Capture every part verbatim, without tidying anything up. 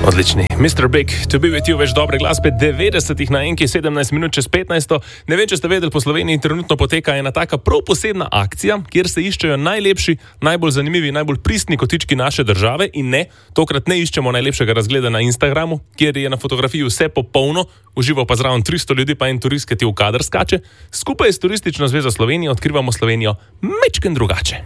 Odlični. mister Big, to be with you, več dobre glasbe devetdesetih na enki, sedemnajst minut čez petnajst. Ne vem, če ste vedeli, po Sloveniji trenutno poteka ena taka prav posebna akcija, kjer se iščejo najlepši, najbolj zanimivi, najbolj pristni kotički naše države in ne, tokrat ne iščemo najlepšega razgleda na Instagramu, kjer je na fotografiji vse popolno, uživa pa zraven tristo ljudi, pa en turist, ki ti v kader skače. Skupaj s Turistično zvezo Slovenije odkrivamo Slovenijo mečken drugače.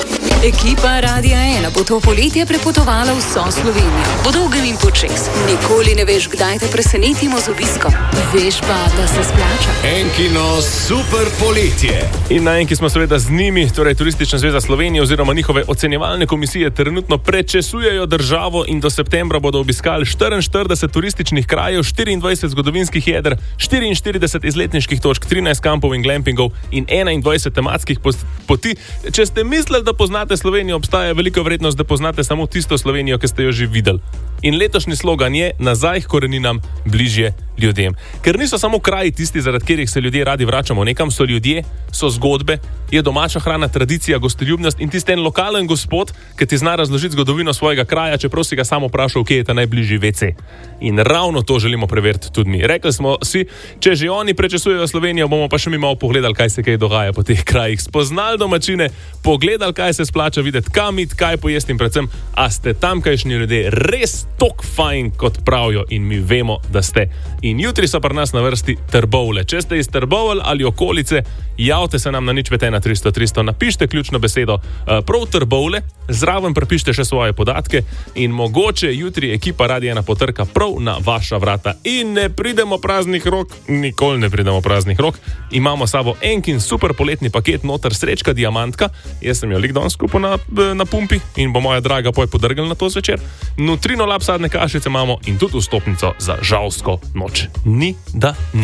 Ekipa Radia ena bo to poletje prepotovala vso Slovenijo. Po dolgem in počez. Nikoli ne veš, kdaj te presenetimo z obiskom. Veš pa, da se splača. Enkino super poletje. In na Enki smo seveda z njimi, torej Turistična zveza Slovenije oziroma njihove ocenjevalne komisije trenutno prečesujejo državo in do septembra bodo obiskali štiriinštirideset turističnih krajev, štiriindvajset zgodovinskih jeder, štiriinštirideset izletniških točk, trinajst kampov in glampingov in enaindvajset tematskih poti. Če ste mislili, da poznate Slovenijo, obstaja velika verjetnost, da poznate samo tisto Slovenijo, ki ste jo že videli. In letošnji slogan je nazaj k koreninam, bližje ljudem. Ker niso samo kraji tisti, zaradi katerih se ljudje radi vračamo nekam, so ljudje, so zgodbe, je domača hrana, tradicija, gostoljubnost in tisti en lokalen gospod, ki ti zna razložiti zgodovino svojega kraja, čeprav si ga samo vprašal, kje je ta najbližji ve ce. In ravno to želimo preveriti tudi mi. Rekli smo si, če že oni prečesujejo Slovenijo, bomo pa še mi malo pogledali, kaj se kaj dogaja po teh krajih. Spoznali domačine, pogledali, kaj se splača videti, kam iti, kaj pojesti in predvsem, a ste tamkajšnji ljudje res tok fajn, kot pravijo in mi vemo, da ste. In jutri so pri nas na vrsti Trbovlje. Če ste iz Trbovelj ali okolice, javite se nam na nič pet ena tristo tristo, napište ključno besedo prav Trbovlje, zraven prepište še svoje podatke in mogoče jutri ekipa Radia ena potrka prav na vaša vrata. In ne pridemo praznih rok, nikoli ne pridemo praznih rok. Imamo sabo Enkin super poletni paket, noter srečka diamantka. Jaz sem jo lik danes skupaj na, na pumpi in bo moja draga poj podrgala na to zvečer. Nutrino lab sadne kašice imamo in tudi vstopnico za žalsko noč. Ni da ni.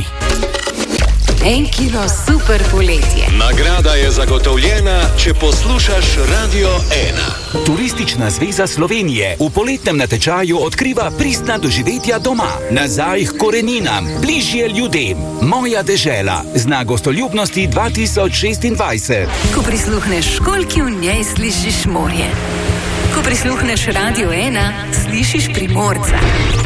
Enkino super poletje. Nagrada je zagotovljena, če poslušaš Radio ena. Turistična zveza Slovenije v poletnem natečaju odkriva pristna doživetja doma. Nazaj k koreninam, bližje ljudem. Moja dežela, znak gostoljubnosti dva tisoč šestindvajset. Ko prisluhneš školjki, v njej slišiš morje. Ko prisluhneš Radio ena, slišiš Primorca.